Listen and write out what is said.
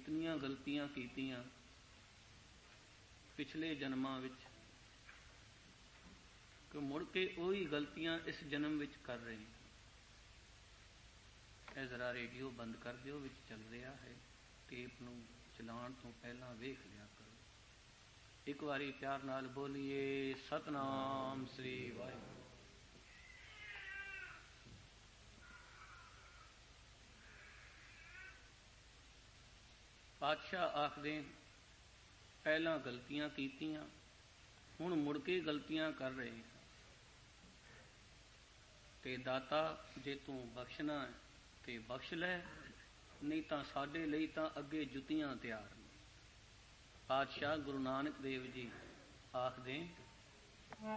ਇਤਨੀਆਂ ਗਲਤੀਆਂ ਕੀਤੀਆਂ ਪਿਛਲੇ ਜਨਮਾਂ ਵਿੱਚ ਕਿ ਮੁੜ ਕੇ ਉਹੀ ਗਲਤੀਆਂ ਇਸ ਜਨਮ ਵਿੱਚ ਕਰ ਰਹੇ ਹਾਂ। ਇਹ ਜ਼ਰਾ ਰੇਡੀਓ ਬੰਦ ਕਰ ਦਿਓ, ਵਿੱਚ ਚੱਲ ਰਿਹਾ ਹੈ, ਟੇਪ ਨੂੰ ਚਲਾਉਣ ਤੋਂ ਪਹਿਲਾਂ ਵੇਖ ਲਿਆ ਕਰੋ। ਇੱਕ ਵਾਰੀ ਪਿਆਰ ਨਾਲ ਬੋਲੀਏ ਸਤਨਾਮ ਸ੍ਰੀ ਵਾਹਿਗੁਰੂ। ਪਾਤਸ਼ਾਹ ਆਖਦੇ ਪਹਿਲਾਂ ਗਲਤੀਆਂ ਕੀਤੀਆਂ, ਹੁਣ ਮੁੜ ਕੇ ਗਲਤੀਆਂ ਕਰ ਰਹੇ ਹਾਂ, ਤੇ ਦਾਤਾ ਜੇ ਤੂੰ ਬਖਸ਼ਣਾ ਹੈ ਤੇ ਬਖਸ਼ ਲੈ, ਨਹੀਂ ਤਾਂ ਸਾਡੇ ਲਈ ਤਾਂ ਅੱਗੇ ਜੁੱਤੀਆਂ ਤਿਆਰ ਨੇ। ਪਾਤਸ਼ਾਹ ਗੁਰੂ ਨਾਨਕ ਦੇਵ ਜੀ ਆਖਦੇ